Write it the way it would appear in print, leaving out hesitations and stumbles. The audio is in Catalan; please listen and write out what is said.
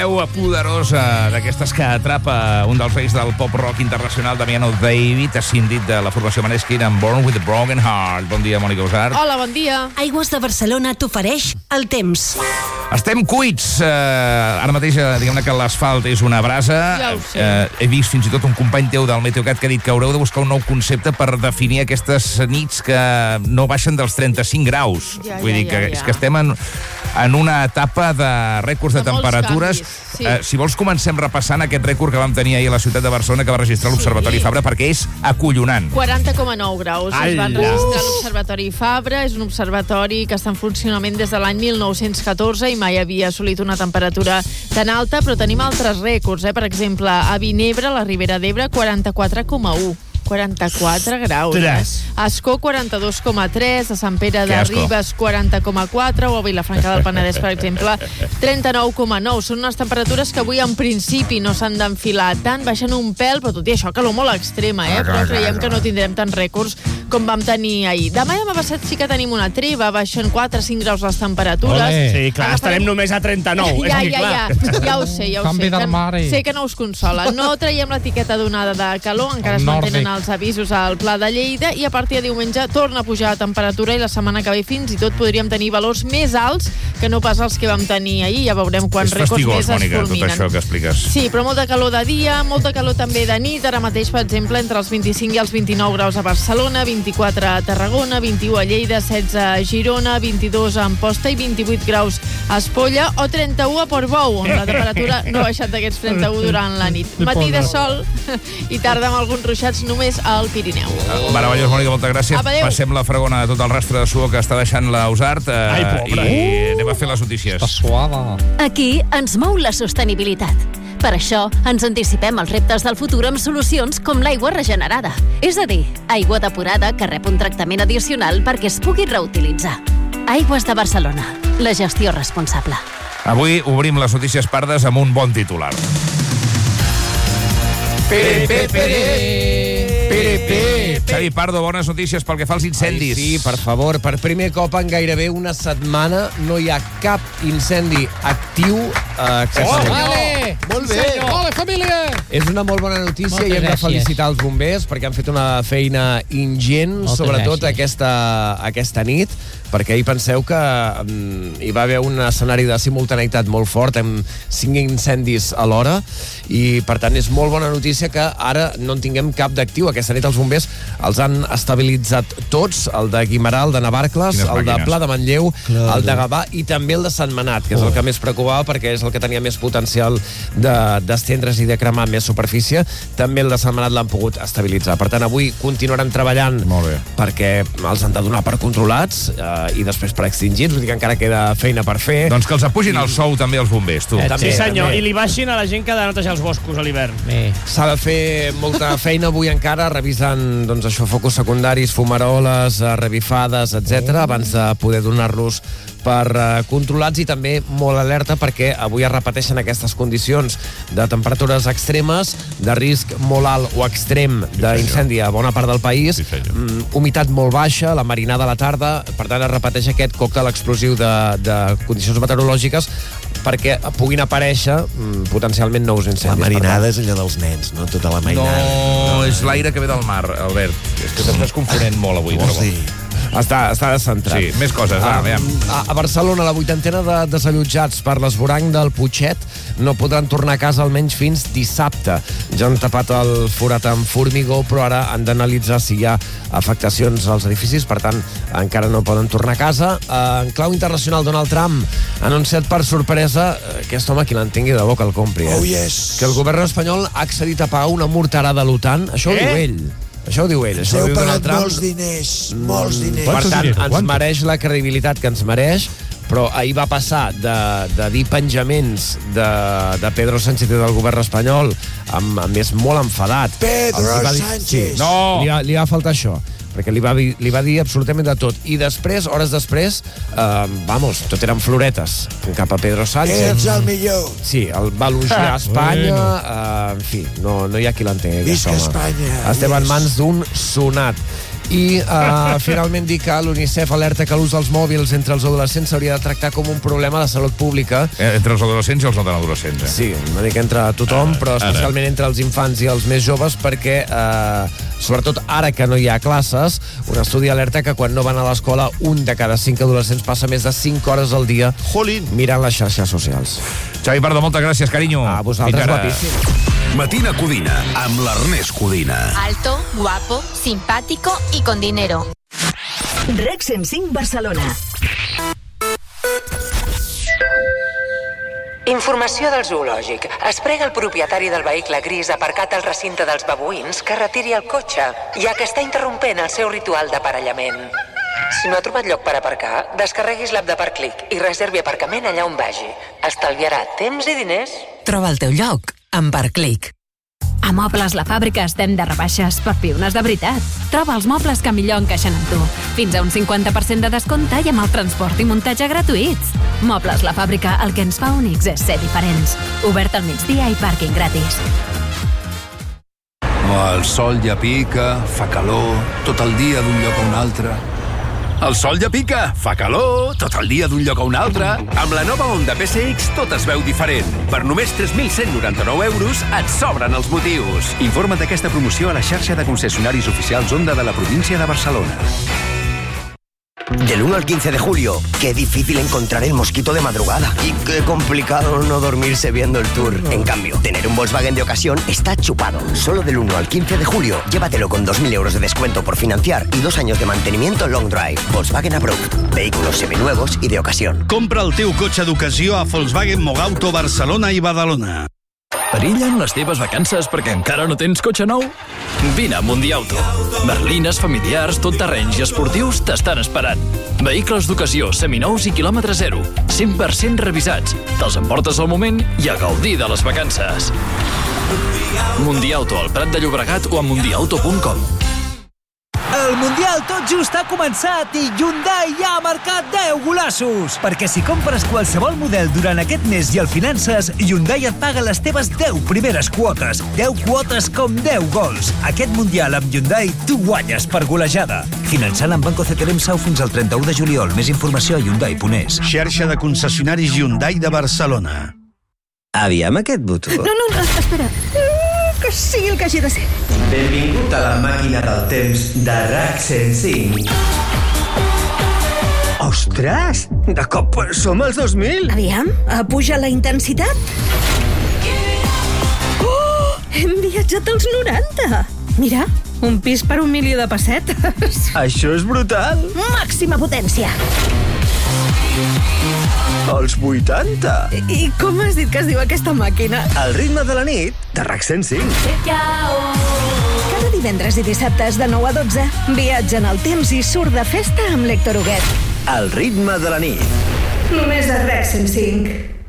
veu poderosa d'aquestes que atrapa un dels reis del pop-rock internacional, Damiano David, escindit de la formació Maneskin amb Born with a Broken Heart. Bon dia, Mònica Usart. Hola, bon dia. Aigües de Barcelona t'ofereix el temps. Estem cuits. Ara mateix, diguem-ne que l'asfalt és una brasa. Ja ho sé. He vist fins i tot un company teu del Meteocat que ha dit que haureu de buscar un nou concepte per definir aquestes nits que no baixen dels 35 graus. Vull dir que és que estem en una etapa de rècords de temperatures. Sí. Si vols, comencem repassant aquest rècord que vam tenir ahir a la ciutat de Barcelona, que va registrar l'Observatori Fabra, perquè és acollonant. 40,9 graus. Es van registrar a l'Observatori Fabra. És un observatori que està en funcionament des de l'any 1914 i mai havia assolit una temperatura tan alta, però tenim altres rècords. Per exemple, a Vinebre, a la Ribera d'Ebre, 44,1. 44 graus. A Ascó, 42,3, a Sant Pere de Ribes, 40,4, o a Vilafranca del Penedès, per exemple, 39,9. Són unes temperatures que avui, en principi, no s'han d'enfilar tant, baixen un pèl, però tot i això, calor molt extrema, però creiem que no tindrem tants rècords com vam tenir ahir. Demà i demà passat sí que tenim una treva, baixen 4-5 graus les temperatures. Sí, clar, estarem només a 39. Ja ho sé. Canvi d'armari. Sé que no us consola. No traiem l'etiqueta donada de calor, encara es mantenen els avisos al Pla de Lleida, i a partir de diumenge torna a pujar la temperatura i la setmana que ve fins i tot podríem tenir valors més alts que no pas els que vam tenir ahir. Ja veurem quants rècords més es Mònica, culminen. tot això que expliques. Sí, però molta calor de dia, molta calor també de nit. Ara mateix, per exemple, entre els 25 i els 29 graus a Barcelona, 24 a Tarragona, 21 a Lleida, 16 a Girona, 22 a Amposta i 28 graus a Espolla, o 31 a Portbou, on la temperatura no ha baixat d'aquests 31 durant la nit. Matí de sol i tarda amb alguns ruixats només al Pirineu. Meravellós, Mònica, moltes gràcies. Adéu. Passem la fregona de tot el rastre de suor que està deixant la Usart i anem a fer les notícies. Està suada. Aquí ens mou la sostenibilitat. Per això ens anticipem als reptes del futur amb solucions com l'aigua regenerada. És a dir, aigua depurada que rep un tractament addicional perquè es pugui reutilitzar. Aigües de Barcelona. La gestió responsable. Avui obrim les notícies pardes amb un bon titular. Xavi Pardo, bones notícies pel que fa als incendis. Sí, per favor, per primer cop en gairebé una setmana no hi ha cap incendi actiu a Catalunya. Molt bé. Hola, família. És una molt bona notícia. Moltes i hem de gràcies. felicitar els bombers perquè han fet una feina ingent, Moltes sobretot gràcies. aquesta nit, perquè ahir penseu que hi va haver un escenari de simultaneïtat molt fort, amb 5 incendis a l'hora, i per tant és molt bona notícia que ara no en tinguem cap d'actiu. Aquesta nit els bombers els han estabilitzat tots, el de Guimerà, el de Navarcles, el de Pla de Manlleu, el de Gavà i també el de Sentmenat, que és el que més preocupava perquè és el que tenia més potencial d'estendre's i de cremar més superfície. També el de Sentmenat l'han pogut estabilitzar. Per tant, avui continuarem treballant perquè els han de donar per controlats i després per extingits, vull dir que encara queda feina per fer. Doncs que els apugin el sou també els bombers, tu. Sí, senyor, i li baixin a la gent que ha de netejar els boscos a l'hivern. S'ha de fer molta feina avui encara, revisant doncs, això, focus secundaris, fumaroles, revifades, etc, abans de poder donar-los per controlats, i també molt alerta perquè avui es repeteixen aquestes condicions de temperatures extremes, de risc molt alt o extrem d'incendi a bona part del país, humitat molt baixa, la marinada a la tarda, per tant es repeteix aquest còctel explosiu de condicions meteorològiques perquè puguin aparèixer potencialment nous incendis. La marinada és allò dels nens, no? Tota la marinada. No, és l'aire que ve del mar, Albert. És que t'estàs confonent molt avui. Vols dir? Està descentrat. Sí, més coses, veiem. A Barcelona, la 80ena de desallotjats per l'esvoranc del Putxet no podran tornar a casa almenys fins dissabte. Ja han tapat el forat amb formigó, però ara han d'analitzar si hi ha afectacions als edificis, per tant, encara no poden tornar a casa. En clau internacional, Donald Trump ha anunciat per sorpresa aquest home, qui l'entengui de bo que el compri, Oh, yes. que el govern espanyol ha accedit a pagar una morterada a l'OTAN. Això ho diu ell. Això ho diu ell. Això ho Heu diu Donald pagat Trump. molts diners, molts diners. Per tant, ens mereix la credibilitat que ens mereix, però ahir va passar de dir penjaments de Pedro Sánchez i del govern espanyol amb més molt enfadat. Pedro Sánchez. No! Li va faltar això, perquè li va dir absolutament de tot. I després, hores després, tot eren floretes cap a Pedro Sánchez. Ets el millor. Sí, el va elogiar a Espanya, en fi, no hi ha qui l'entengui. Visca Espanya. Estem en mans d'un sonat. I finalment dir que l'UNICEF alerta que l'ús dels mòbils entre els adolescents s'hauria de tractar com un problema de salut pública. Entre els adolescents i els no tan adolescents. Sí, una mica entre tothom, però especialment entre els infants i els més joves, perquè, sobretot ara que no hi ha classes, un estudi alerta que quan no van a l'escola, 1 de cada 5 adolescents passa més de 5 hores al dia mirant les xarxes socials. Xavi Pardo, moltes gràcies, carinyo. A vosaltres, guapíssim. Matina Codina, amb l'Ernest Codina. Alto, guapo, simpático y con dinero. Rec 105 Barcelona. Informació del zoològic. Es prega el propietari del vehicle gris aparcat al recinte dels babuïns que retiri el cotxe, ja que està interrompent el seu ritual d'aparellament. Si no ha trobat lloc per aparcar, descarreguis l'app de Parclic i reservi aparcament allà on vagi. Estalviarà temps i diners. Troba el teu lloc amb Parclic. A Mobles La Fàbrica estem de rebaixes per piunes de veritat. Troba els mobles que millor encaixen amb tu. Fins a un 50% de descompte i amb el transport i muntatge gratuïts. Mobles La Fàbrica, el que ens fa únics és ser diferents. Obert al migdia i pàrquing gratis. El sol ja pica, fa calor, tot el dia d'un lloc a un altre. El sol ja pica, fa calor, tot el dia d'un lloc a un altre. Amb la nova Honda PSX tot es veu diferent. Per només 3.199 euros et sobren els motius. Informa't d'aquesta promoció a la xarxa de concessionaris oficials Honda de la província de Barcelona. Del 1 al 15 de julio, qué difícil encontrar el mosquito de madrugada. Y qué complicado no dormirse viendo el Tour. En cambio, tener un Volkswagen de ocasión está chupado. Solo del 1 al 15 de julio, llévatelo con 2.000 euros de descuento por financiar y 2 años de mantenimiento long drive. Volkswagen Approved. Vehículos seminuevos y de ocasión. Compra el teu cotxe d'ocasió a Volkswagen Mogauto Barcelona i Badalona. Perillen les teves vacances perquè encara no tens cotxe nou? Vine a Mundiauto. Berlines, familiars, tot terrenys i esportius t'estan esperant. Vehicles d'ocasió, seminous i quilòmetre zero. 100% revisats. Te'ls emportes al moment i a gaudir de les vacances. Mundiauto, al Prat de Llobregat o a mundiauto.com. El Mundial tot just ha començat i Hyundai ja ha marcat 10 golassos. Perquè si compres qualsevol model durant aquest mes i el finances, Hyundai et paga les teves 10 primeres quotes. 10 quotes com 10 gols. Aquest Mundial amb Hyundai tu guanyes per golejada. Finançant amb Banco CTLM Sau fins al 31 de juliol. Més informació a Hyundai.es. Xarxa de concessionaris Hyundai de Barcelona. Aviam aquest botó. No, espera. Que sigui el que hagi de ser. Benvingut a la màquina del temps de RAC 105. Ostres, de cop som als 2000. Aviam, puja la intensitat. Oh, hem viatjat als 90. Mira, un pis per 1 milió de pessetes. Això és brutal. Màxima potència. Els 80. I com has dit que es diu aquesta màquina? El ritme de la nit de RAC 105. Cada divendres i dissabtes de 9 a 12 viatja en el temps i surt de festa amb l'Héctor Huguet. El ritme de la nit. Només a RAC 105.